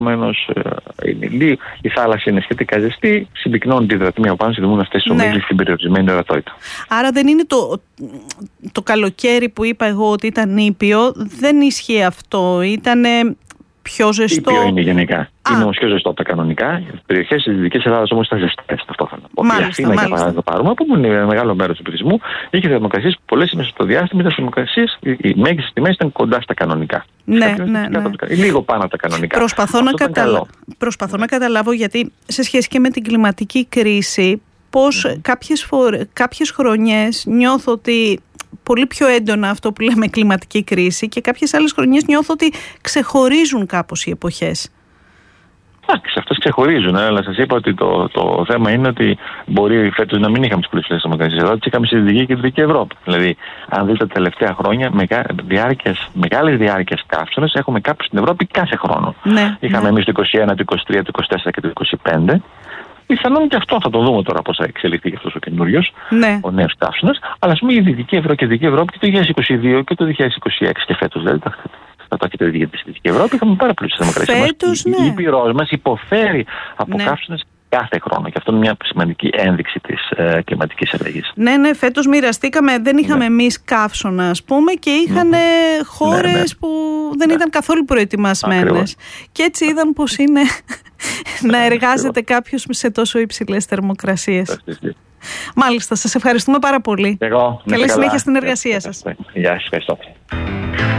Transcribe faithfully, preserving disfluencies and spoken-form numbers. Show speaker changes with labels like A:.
A: Επομένως, η θάλασσα είναι σχετικά ζεστή, συμπυκνώνει τη υδρατίνη από πάνω, συντηρούν αυτές τις ομίλες στην περιορισμένη ορατότητα.
B: Άρα δεν είναι το, το καλοκαίρι που είπα εγώ ότι ήταν ήπιο, δεν ισχύει αυτό, ήταν πιο ζεστό.
A: Ήπιο είναι γενικά. Α. Είναι όμως πιο ζεστό από τα κανονικά. Οι περιοχές της Δυτικής Ελλάδας όμως ήταν ζεστές ταυτόχρονα.
B: Μάλιστα,
A: η Αθήνα, για παράδειγμα, το πάρουμε, που είναι μεγάλο μέρος του πληθυσμού, είχε θερμοκρασίες πολλές μέσα στο διάστημα. Οι θερμοκρασίες, οι μέγιστες τιμές ήταν κοντά στα κανονικά.
B: Ναι, ναι, ναι.
A: Λίγο πάνω από τα κανονικά.
B: Προσπαθώ, να, καταλα... Προσπαθώ να καταλάβω, γιατί σε σχέση και με την κλιματική κρίση, πώς mm. κάποιες, φορ... κάποιες χρονιές νιώθω ότι πολύ πιο έντονα αυτό που λέμε κλιματική κρίση, και κάποιες άλλες χρονιές νιώθω ότι ξεχωρίζουν κάπως οι εποχές.
A: Εντάξει, αυτές ξεχωρίζουν, αλλά σας είπα ότι το, το θέμα είναι ότι μπορεί φέτος να μην είχαμε τις πλούσιες θερμοκρασίες εδώ, τις είχαμε στη Δυτική και Δυτική Ευρώπη. Δηλαδή, αν δείτε τα τελευταία χρόνια, μεγα, διάρκειες, μεγάλες διάρκειες καύσωνες έχουμε κάπου στην Ευρώπη κάθε χρόνο.
B: Ναι,
A: είχαμε
B: ναι.
A: εμείς το είκοσι ένα, το είκοσι τρία, το είκοσι τέσσερα και το είκοσι πέντε. Πιθανόν και αυτό θα το δούμε τώρα πώς θα εξελιχθεί και αυτός ο καινούριος,
B: ναι.
A: ο νέος καύσωνας. Αλλά ας πούμε η Δυτική Ευρώπη και η Δυτική Ευρώπη και το δύο χιλιάδες είκοσι δύο και το δύο χιλιάδες είκοσι έξι και φέτος, δηλαδή θα το έχετε δει για τη Δυτική Ευρώπη, είχαμε πάρα πολλές θερμοκρασίες.
B: Φέτος, ναι.
A: Η Ήπειρός μας υποφέρει από
B: ναι.
A: καύσωνες κάθε χρόνο, και αυτό είναι μια σημαντική ένδειξη της ε, κλιματικής αλλαγής.
B: Ναι, ναι, φέτος μοιραστήκαμε, δεν είχαμε ναι. εμείς καύσωνα, ας πούμε, και είχαν mm-hmm. χώρες ναι, ναι. που δεν ναι. ήταν καθόλου προετοιμασμένες. Ακριβώς. Και έτσι είδαν πώς είναι να εργάζεται κάποιος σε τόσο υψηλές θερμοκρασίες. Μάλιστα, σας ευχαριστούμε πάρα πολύ.
A: Εγώ,
B: καλή συνέχεια στην εργασία σας.
A: Γεια σας, ευχαριστώ.